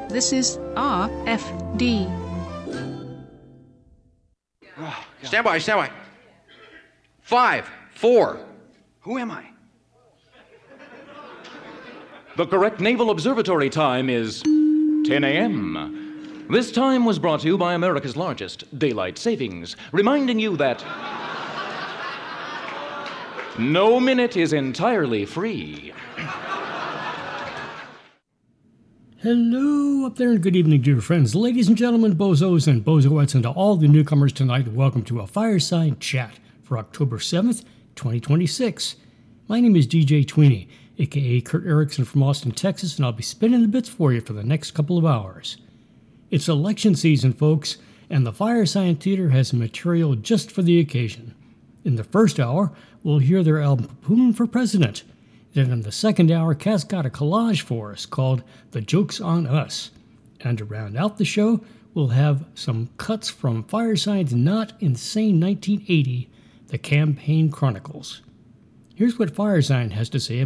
This is RFD. Stand by. 5, 4. Who am I? The correct Naval Observatory time is 10 a.m. This time was brought to you by America's largest daylight savings, reminding you that no minute is entirely free. Hello up there and good evening, dear friends, ladies and gentlemen, bozos and bozoettes, and to all the newcomers tonight, welcome to a Fireside Chat for October 7th, 2026. My name is DJ Tweenie, aka Kurt Erickson from Austin, Texas, and I'll be spinning the bits for you for the next couple of hours. It's election season, folks, and the Fireside Theater has material just for the occasion. In the first hour, we'll hear their album Papoon for President. Then in the second hour, Cass got a collage for us called The Joke's on Us. And to round out the show, we'll have some cuts from Fireside's Not Insane 1980, The Campaign Chronicles. Here's what Fireside has to say